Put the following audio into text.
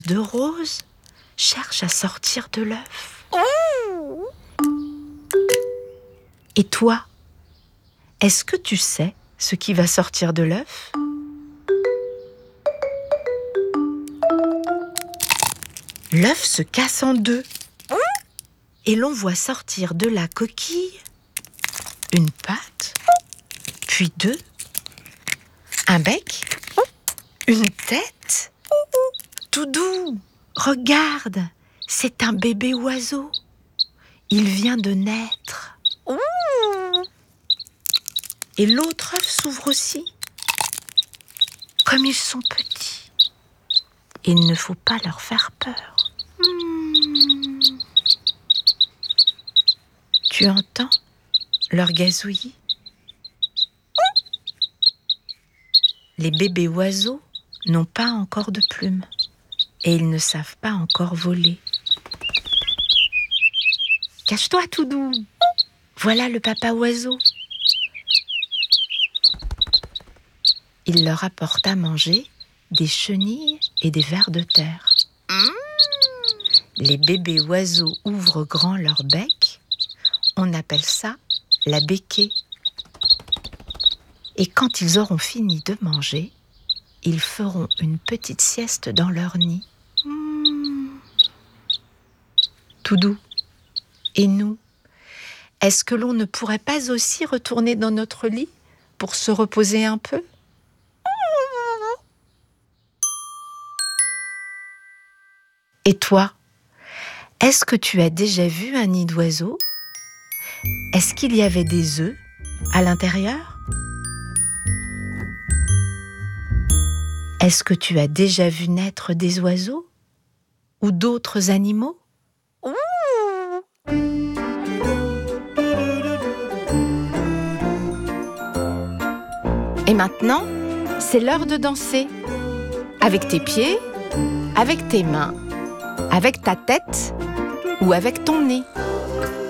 de Rose cherche à sortir de l'œuf. Et toi, est-ce que tu sais ce qui va sortir de l'œuf ? L'œuf se casse en deux et l'on voit sortir de la coquille une patte, puis deux, un bec, une tête. Toudou, regarde, c'est un bébé oiseau. Il vient de naître. Et l'autre œuf s'ouvre aussi. Comme ils sont petits, il ne faut pas leur faire peur. Tu entends leur gazouillis ? Les bébés oiseaux n'ont pas encore de plumes et ils ne savent pas encore voler. Cache-toi, Toudou. Voilà le papa oiseau. Il leur apporte à manger des chenilles et des vers de terre. Les bébés oiseaux ouvrent grand leur bec. On appelle ça la béquée. Et quand ils auront fini de manger, ils feront une petite sieste dans leur nid. Toudou, et nous, est-ce que l'on ne pourrait pas aussi retourner dans notre lit pour se reposer un peu ? Et toi, est-ce que tu as déjà vu un nid d'oiseau ? Est-ce qu'il y avait des œufs à l'intérieur ? Est-ce que tu as déjà vu naître des oiseaux ou d'autres animaux ? Et maintenant, c'est l'heure de danser. Avec tes pieds, avec tes mains, avec ta tête ou avec ton nez.